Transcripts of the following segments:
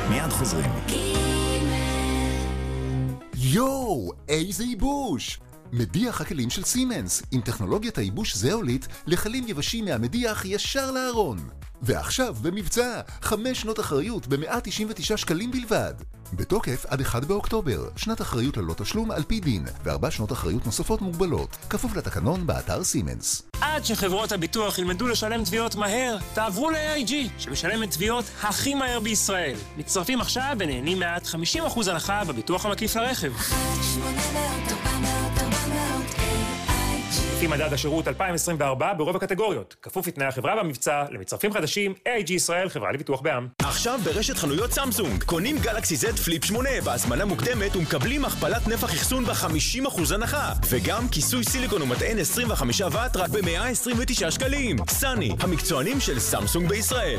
מיד חוזרים. יואו, איזה ייבוש! מדיח הכלים של סימנס, עם טכנולוגיית הייבוש זאוליט לכלים יבשים מהמדיח ישר לארון. ועכשיו במבצע, 5 שנות אחריות ב-199 שקלים בלבד. בתוקף עד 1 באוקטובר, שנת אחריות ללא תשלום על פי דין, ו4 שנות אחריות נוספות מוגבלות, כפוף לתקנון באתר סימנס. עד שחברות הביטוח ילמדו לשלם תביעות מהר, תעברו ל-AIG, שמשלמת תביעות הכי מהר בישראל. מצטרפים עכשיו ונהנים מעט 50% הנחה בביטוח המקיף לרכב. לפי מדד השירות 2024 ברוב הקטגוריות, כפוף לתנאי החברה במבצע, למצטרפים חדשים, AIG ישראל, חברה לביטוח בע"מ. עכשיו ברשת חנויות סמסונג, קונים גלקסי Z פליפ 8 בהזמנה מוקדמת ומקבלים הכפלת נפח אחסון ב-50% הנחה, וגם כיסוי סיליקון ומטען 25 וואט רק ב-129 שקלים. סני, המקצוענים של סמסונג בישראל.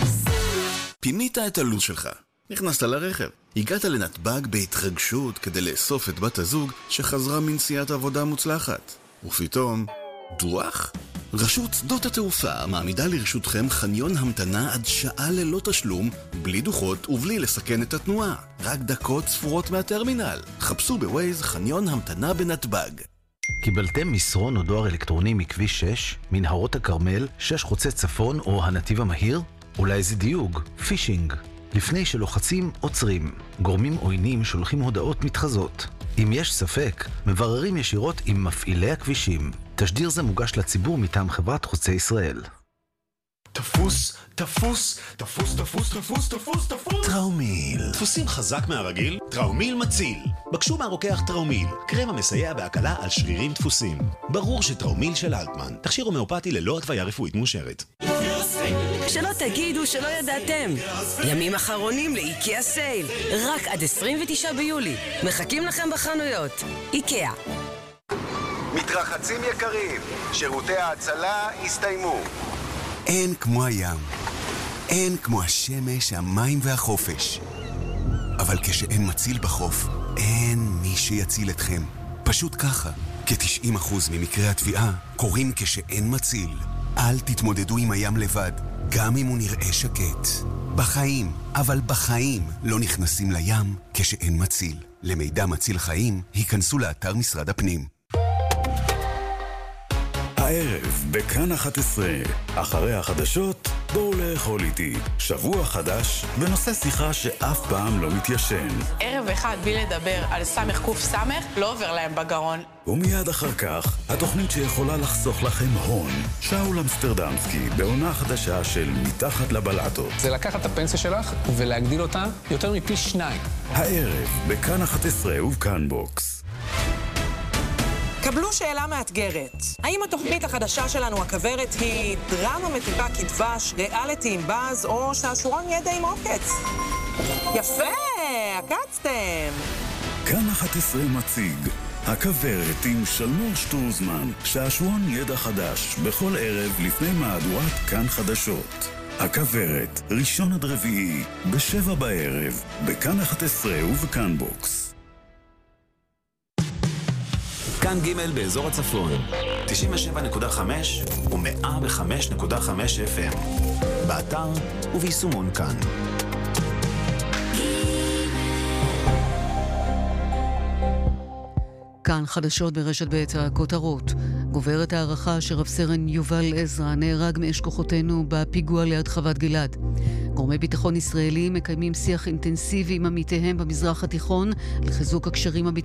פינית את הלו"ז שלך, נכנסת לרכב, הגעת לנתב"ג בהתרגשות כדי לאסוף את בת הזוג שחזרה מנסיעת עבודה מוצלחת. ופתאום, דוח? רשות שדות התעופה מעמידה לרשותכם חניון המתנה עד שעה ללא תשלום, בלי דוחות ובלי לסכן את התנועה. רק דקות ספורות מהטרמינל. חפשו בווייז חניון המתנה בנתב"ג. קיבלתם מסרון או דואר אלקטרוני מכביש 6, מנהרות הכרמל, 6 חוצה צפון או הנתיב המהיר? אולי זה דיוג, פישינג. לפני שלוחצים, עוצרים. גורמים עוינים שולחים הודעות מתחזות. אם יש ספק, מבררים ישירות עם מפעילי הכבישים. תשדיר זה מוגש לציבור מטעם חברת חוצה ישראל. תפוס, תפוס, תפוס, תפוס, תפוס, תפוס, תפוס. טראומיל. דפוסים חזק מהרגיל? טראומיל מציל. בקשו מהרוקח טראומיל, קרם המסייע בהקלה על שרירים דפוסים. ברור שטראומיל של אלטמן, תכשיר הומאופתי ללא התוויה רפואית מאושרת. שלא תגידו שלא ידעתם. ימים אחרונים לאיקאה סייל. רק עד 29 ביולי. מחכים לכם בחנויות. איקאה. מתרחצים יקרים, שירותי ההצלה הסתיימו. אין כמו הים. אין כמו השמש, המים והחופש. אבל כשאין מציל בחוף, אין מי שיציל אתכם. פשוט ככה. כ-90% ממקרי התביעה קורים כשאין מציל. אל תתמודדו עם הים לבד, גם אם הוא נראה שקט. בחיים, אבל בחיים, לא נכנסים לים כשאין מציל. למידע מציל חיים, היכנסו לאתר משרד הפנים. הערב בכאן 11, אחרי החדשות, בואו לאכול איתי. שבוע חדש בנושא שיחה שאף פעם לא מתיישן. ערב אחד בלי לדבר על סמך קוף סמך, לא עובר להם בגרון. ומיד אחר כך, התוכנית שיכולה לחסוך לכם הון. שאול אמסטרדמסקי, בעונה חדשה של מתחת לבלטות. זה לקחת את הפנסיה שלך ולהגדיל אותה יותר מפי 2. הערב בכאן 11 ובכאן בוקס. קבלו שאלה מאתגרת. האם התוכנית החדשה שלנו, הכברת, היא דרמה מתוקה כדבש, ריאליטי עם באז, או שעשורון ידע עם עוקץ? יפה, עקצתם. כאן 11 מציג הכברת עם שלמור שטרוזמן, שעשורון ידע חדש, בכל ערב לפני מהדורת כאן חדשות. הכברת, ראשון עד רביעי, ב7 בערב, בכאן 11 ובכאן בוקס. כאן ג' באזור הצפון, 97.5 ו-105.5 FM. באתר וביישומון כאן. כאן חדשות ברשת ב' הכותרות. גוברת הערכה שרב סרן יובל עזרא נהרג מאש כוחותינו בפיגוע ליד חוות גלעד. גורמי ביטחון ישראלים מקיימים שיח אינטנסיבי עם עמיתיהם במזרח התיכון לחיזוק הקשרים